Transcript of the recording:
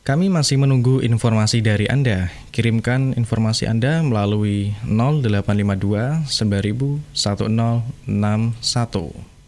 Kami masih menunggu informasi dari Anda. Kirimkan informasi Anda melalui 0852 9000 1061.